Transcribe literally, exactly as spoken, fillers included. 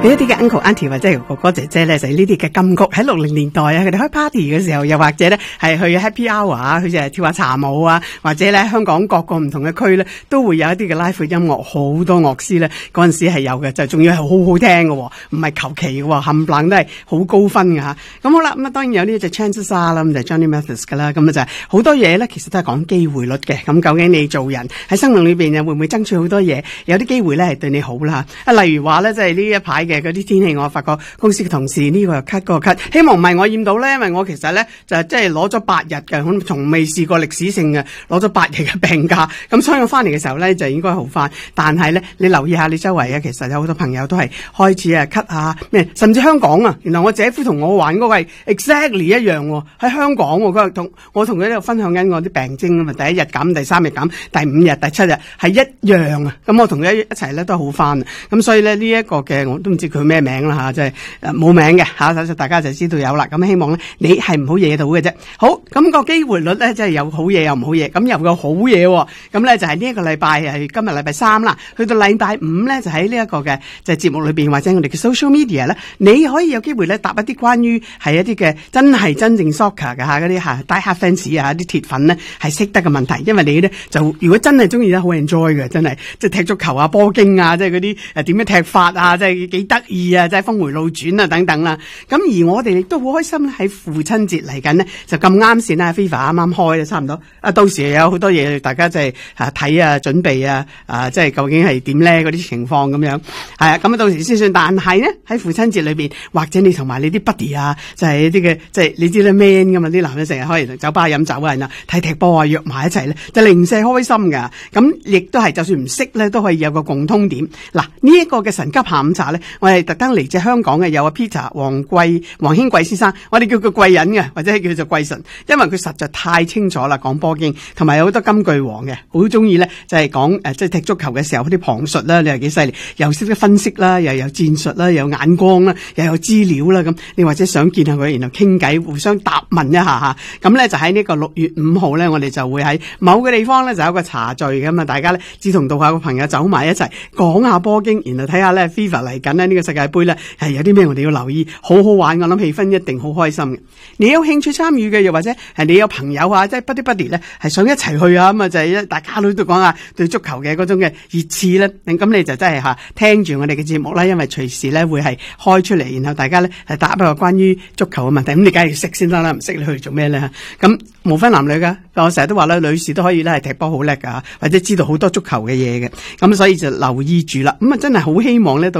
俾一啲嘅 uncle auntie 或者係哥哥姐姐咧，就係呢啲嘅金曲喺六零年代啊，佢哋開 party 嘅時候，又或者咧係去 happy hour 啊，佢就係跳下茶舞啊，或者咧香港各個唔同嘅區咧，都會有一啲嘅 live 音樂，好多樂師咧嗰陣時係有嘅，就仲要係好好聽嘅，唔係求其嘅，冚唪唥都係好高分嘅吓。咁好啦，咁啊當然有呢隻 Chances Are 啦，咁就係 Johnny Mathis 噶啦，咁啊就係好多嘢咧，其實都係講機會率嘅。咁究竟你做人喺生命裏邊又會唔會爭取好多嘢？有啲機會咧係對你好啦吓。啊，例如話咧，即係呢一排嘅嗰啲天氣，我發覺公司嘅同事呢個又咳，嗰個咳，希望唔係我驗到咧，因為我其實咧就係即係攞咗八日嘅，我從未試過歷史性嘅攞咗八日嘅病假，咁所以我翻嚟嘅時候咧就應該好翻。但係咧，你留意下你周圍啊，其實有好多朋友都係開始啊咳啊咩，甚至香港啊，原來我姐夫同我玩嗰個係 exactly 一樣喎，喺香港喎，佢同我同佢喺度分享緊我啲病徵啊嘛，第一日減，第三日減，第五日、第七日係一樣啊，咁我同佢一齊咧都好翻啊，咁所以咧呢一個嘅我都唔知佢咩名啦吓，即係誒冇名嘅吓，所以大家就知道有啦。咁希望咧你係唔好惹到嘅啫。好，咁個機會率咧即係有好嘢有唔好嘢，咁有個好嘢，咁咧就係呢一個禮拜係今日禮拜三啦，去到禮拜五咧就喺呢一個嘅就係節目裏邊或者我哋嘅 social media 咧，你可以有機會咧答一啲關於係一啲嘅真係真正 soccer 嘅吓嗰啲吓 die hard fans 啊啲鐵粉咧係識得嘅問題，因為你咧就如果真係中意咧好 enjoy 嘅，真係即係踢足球啊、波經啊，即係嗰啲誒點樣踢法啊，即係幾得意啊，即係峰回路轉啊等等啦。咁而我哋亦都好開心咧，喺父親節嚟緊呢，就咁啱先啦 FIFA 啱啱開啦，差唔多啊，到時有好多嘢大家即係啊睇啊準備啊啊即係究竟係點咧嗰啲情況咁樣係啊，咁啊到時先算。但係呢，喺父親節裏邊，或者你同埋你啲 buddy 啊，就係一啲嘅即係你知咧 man 噶嘛，啲男人成日可以同酒吧飲酒啊，然後睇踢波啊，約埋一齊咧，就零舍開心噶。咁亦都係就算唔識咧，都可以有個共通點。嗱呢一個嘅神級下午茶咧，我係特登嚟自香港嘅，有阿 Peter 黃貴黃興貴先生，我哋叫佢貴人嘅，或者叫做貴神，因為佢實在太清楚啦，講波經，同埋有好多金句王嘅，好中意咧就係講誒即係踢足球嘅時候嗰啲旁述啦，你係幾犀利，又識得分析啦，又有戰術啦，又有眼光啦，又有資料啦，咁你或者想見下佢，然後傾偈，互相答問一下吓，咁咧就喺呢個六月五號咧，我哋就會喺某個地方咧就有一個茶聚咁啊，大家咧志同道合嘅朋友走埋一齊講下波經，然後睇下咧 FIFA 嚟緊咧呢個世界盃咧係有啲咩我哋要留意，好好玩，我諗氣氛一定好開心嘅。你有興趣參與嘅，又或者係你有朋友啊，即係 buddy buddy 咧係想一齊去啊，咁啊就係、是、大家都都講下對足球嘅嗰種嘅熱刺咧，咁你就真係吓聽住我哋嘅節目啦，因為隨時咧會係開出嚟，然後大家咧係答一個關於足球嘅問題，咁你梗係要識先得啦，唔識你去做咩咧？咁無分男女噶，我成日都話咧，女士都可以咧係踢波好叻噶，或者知道好多足球嘅嘢嘅，咁所以就留意住啦。咁啊真係好希望咧到